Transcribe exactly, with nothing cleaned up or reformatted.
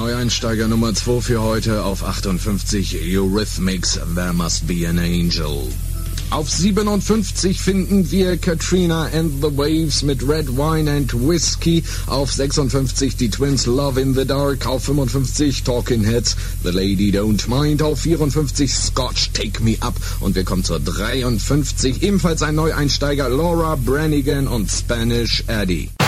Neueinsteiger Nummer zwei für heute auf achtundfünfzig, Eurythmics, There Must Be an Angel. Auf siebenundfünfzig finden wir Katrina and the Waves mit Red Wine and Whiskey. Auf sechsundfünfzig die Twins Love in the Dark. Auf fünfundfünfzig Talking Heads The Lady Don't Mind. Auf vierundfünfzig Scotch Take Me Up. Und wir kommen zur dreiundfünfzig. Ebenfalls ein Neueinsteiger, Laura Branigan und Spanish Eddie.